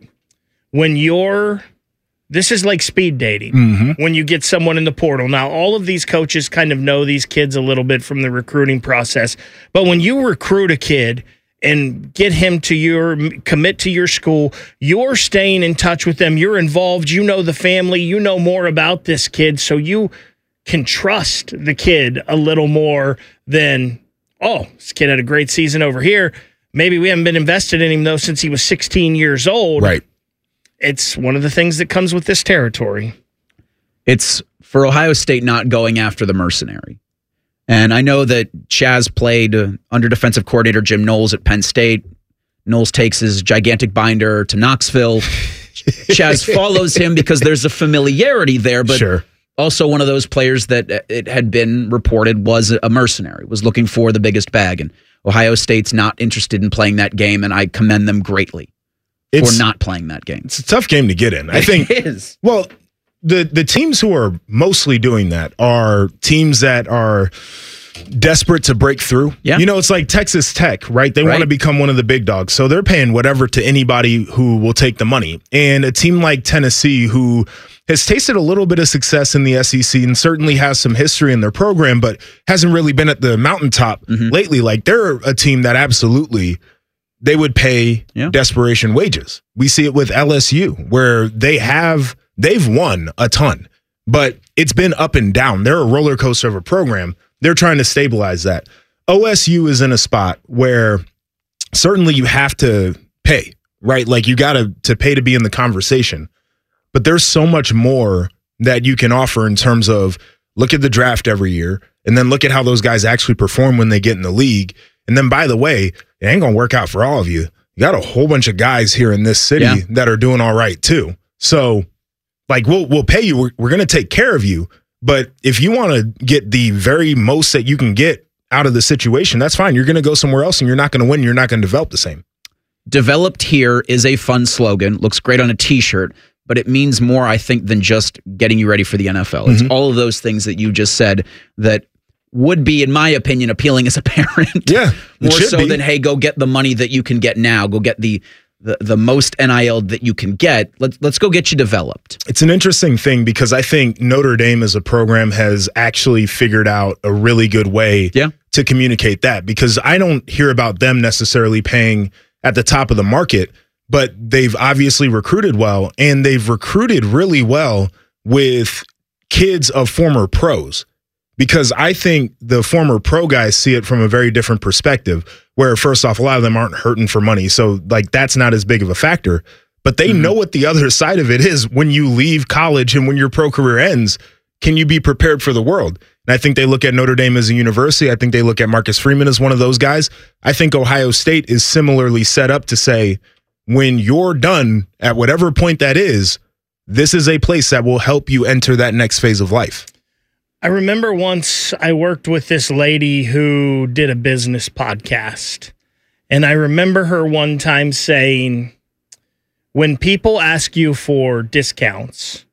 This is like speed dating when you get someone in the portal. Now, all of these coaches kind of know these kids a little bit from the recruiting process, but when you recruit a kid and get him to commit to your school, you're staying in touch with them, you're involved, you know the family, you know more about this kid, so you can trust the kid a little more than, oh, this kid had a great season over here. Maybe we haven't been invested in him, though, since he was 16 years old. Right. It's one of the things that comes with this territory. It's for Ohio State not going after the mercenary. And I know that Chaz played under defensive coordinator Jim Knowles at Penn State. Knowles takes his gigantic binder to Knoxville. Chaz follows him because there's a familiarity there, but also one of those players that it had been reported was a mercenary, was looking for the biggest bag. And Ohio State's not interested in playing that game, and I commend them greatly for not playing that game. It's a tough game to get in. I think it is. Well, the teams who are mostly doing that are teams that are desperate to break through. Yeah. You know, it's like Texas Tech, right? They want to become one of the big dogs. So they're paying whatever to anybody who will take the money. And a team like Tennessee, who has tasted a little bit of success in the SEC and certainly has some history in their program, but hasn't really been at the mountaintop lately. Like, they're a team that absolutely they would pay desperation wages. We see it with LSU, where they've won a ton, but it's been up and down. They're a roller coaster of a program. They're trying to stabilize that. OSU is in a spot where certainly you have to pay, right? Like, you got to pay to be in the conversation. But there's so much more that you can offer in terms of look at the draft every year and then look at how those guys actually perform when they get in the league. And then, by the way, it ain't going to work out for all of you. You got a whole bunch of guys here in this city that are doing all right too. So, like, we'll pay you. We're going to take care of you. But if you want to get the very most that you can get out of the situation, that's fine. You're going to go somewhere else and you're not going to win. You're not going to develop the same. Developed here is a fun slogan. Looks great on a T-shirt, but it means more, I think, than just getting you ready for the NFL. It's all of those things that you just said that would be, in my opinion, appealing as a parent. Yeah. More so than, hey, go get the money that you can get now. Go get the most NIL that you can get. Let's go get you developed. It's an interesting thing because I think Notre Dame as a program has actually figured out a really good way to communicate that, because I don't hear about them necessarily paying at the top of the market, but they've obviously recruited well, and they've recruited really well with kids of former pros. Because I think the former pro guys see it from a very different perspective, where first off, a lot of them aren't hurting for money. So like that's not as big of a factor, but they know what the other side of it is when you leave college and when your pro career ends. Can you be prepared for the world? And I think they look at Notre Dame as a university. I think they look at Marcus Freeman as one of those guys. I think Ohio State is similarly set up to say, when you're done at whatever point that is, this is a place that will help you enter that next phase of life. I remember once I worked with this lady who did a business podcast, and I remember her one time saying, when people ask you for discounts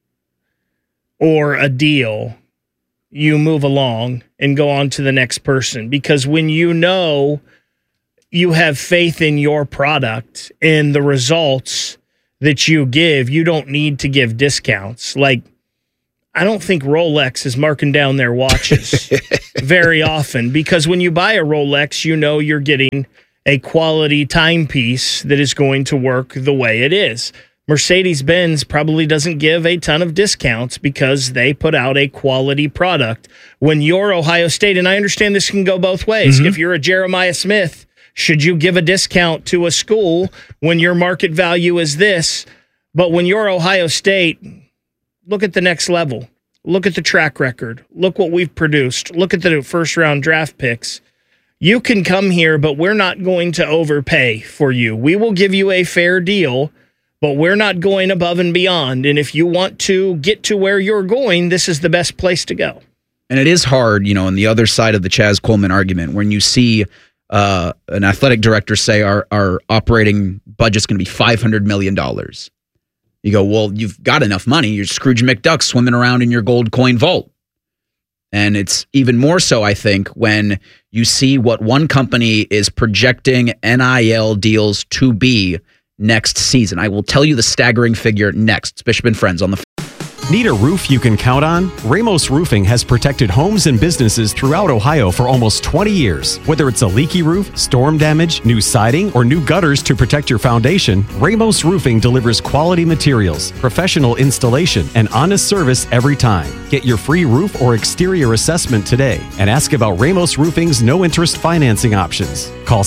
or a deal, you move along and go on to the next person, because when you know you have faith in your product and the results that you give, you don't need to give discounts. Like, I don't think Rolex is marking down their watches very often, because when you buy a Rolex, you know you're getting a quality timepiece that is going to work the way it is. Mercedes-Benz probably doesn't give a ton of discounts because they put out a quality product. When you're Ohio State, and I understand this can go both ways. If you're a Jeremiah Smith, should you give a discount to a school when your market value is this? But when you're Ohio State, look at the next level. Look at the track record. Look what we've produced. Look at the first-round draft picks. You can come here, but we're not going to overpay for you. We will give you a fair deal, but we're not going above and beyond. And if you want to get to where you're going, this is the best place to go. And it is hard, on the other side of the Chaz Coleman argument, when you see an athletic director say our operating budget's going to be $500 million. You go, well, you've got enough money. You're Scrooge McDuck swimming around in your gold coin vault. And it's even more so, I think, when you see what one company is projecting NIL deals to be next season. I will tell you the staggering figure next. It's Bishop and Friends on the... Need a roof you can count on? Ramos Roofing has protected homes and businesses throughout Ohio for almost 20 years. Whether it's a leaky roof, storm damage, new siding, or new gutters to protect your foundation, Ramos Roofing delivers quality materials, professional installation, and honest service every time. Get your free roof or exterior assessment today and ask about Ramos Roofing's no-interest financing options. Call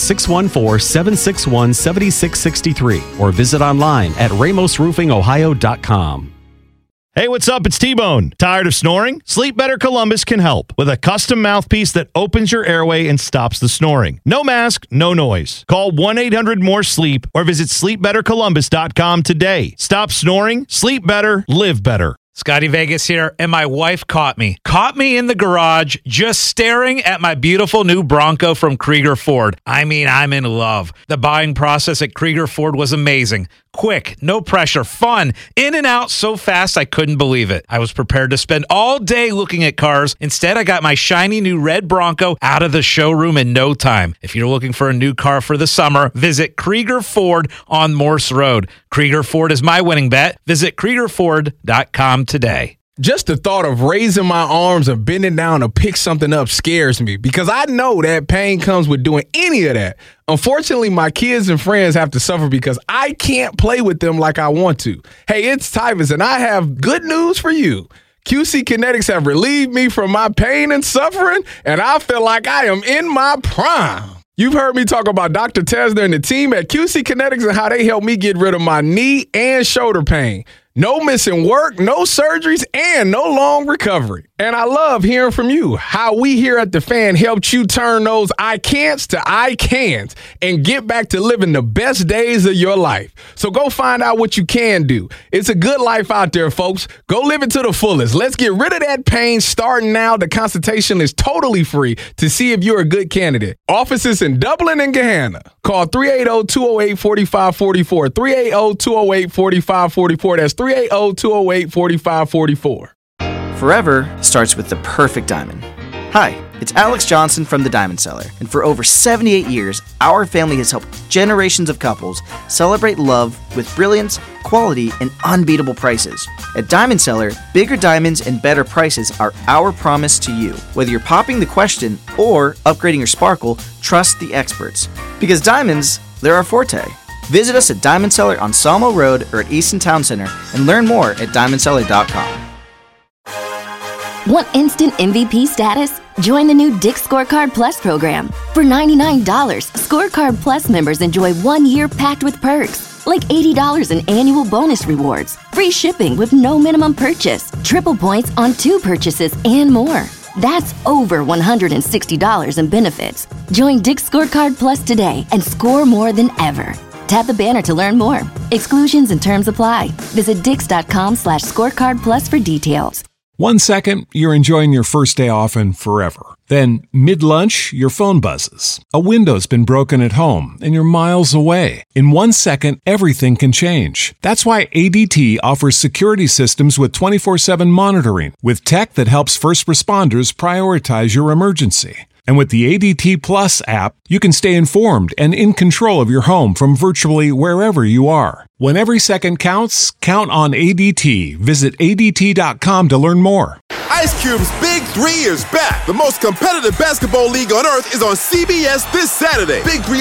614-761-7663 or visit online at ramosroofingohio.com. Hey, what's up? It's T-Bone. Tired of snoring? Sleep Better Columbus can help with a custom mouthpiece that opens your airway and stops the snoring. No mask, no noise. Call 1-800-MORE-SLEEP or visit sleepbettercolumbus.com today. Stop snoring, sleep better, live better. Scotty Vegas here, and my wife caught me in the garage just staring at my beautiful new Bronco from Krieger Ford. I mean, I'm in love. The buying process at Krieger Ford was amazing. Quick, no pressure, fun, in and out so fast I couldn't believe it. I was prepared to spend all day looking at cars. Instead, I got my shiny new red Bronco out of the showroom in no time. If you're looking for a new car for the summer, visit Krieger Ford on Morse Road. Krieger Ford is my winning bet. Visit KriegerFord.com today. Just the thought of raising my arms and bending down to pick something up scares me, because I know that pain comes with doing any of that. Unfortunately, my kids and friends have to suffer because I can't play with them like I want to. Hey, it's Tyvus, and I have good news for you. QC Kinetics have relieved me from my pain and suffering, and I feel like I am in my prime. You've heard me talk about Dr. Tesner and the team at QC Kinetics and how they helped me get rid of my knee and shoulder pain. No missing work, no surgeries, and no long recovery. And I love hearing from you, how we here at The Fan helped you turn those I can'ts to I can'ts and get back to living the best days of your life. So go find out what you can do. It's a good life out there, folks. Go live it to the fullest. Let's get rid of that pain starting now. The consultation is totally free to see if you're a good candidate. Offices in Dublin and Gahanna. Call 380-208-4544. 380-208-4544. That's 380-208-4544. Forever starts with the perfect diamond. Hi, it's Alex Johnson from The Diamond Seller, and for over 78 years, our family has helped generations of couples celebrate love with brilliance, quality, and unbeatable prices. At Diamond Seller, bigger diamonds and better prices are our promise to you. Whether you're popping the question or upgrading your sparkle, trust the experts. Because diamonds, they're our forte. Visit us at Diamond Seller on Sawmill Road or at Easton Town Center and learn more at diamondseller.com. Want instant MVP status? Join the new Dick's Scorecard Plus program. For $99, Scorecard Plus members enjoy 1 year packed with perks, like $80 in annual bonus rewards, free shipping with no minimum purchase, triple points on 2 purchases, and more. That's over $160 in benefits. Join Dick's Scorecard Plus today and score more than ever. Tap the banner to learn more. Exclusions and terms apply. Visit dix.com/scorecard plus for details. 1 second, you're enjoying your first day off and forever. Then, mid-lunch, your phone buzzes. A window's been broken at home and you're miles away. In 1 second, everything can change. That's why ADT offers security systems with 24/7 monitoring, with tech that helps first responders prioritize your emergency. And with the ADT Plus app, you can stay informed and in control of your home from virtually wherever you are. When every second counts, count on ADT. Visit ADT.com to learn more. Ice Cube's Big 3 is back. The most competitive basketball league on earth is on CBS this Saturday. Big 3